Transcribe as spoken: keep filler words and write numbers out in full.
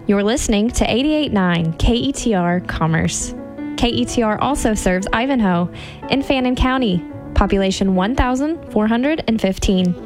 You're listening to eighty-eight point nine K E T R Commerce. K E T R also serves Ivanhoe in Fannin County, population one thousand four hundred fifteen.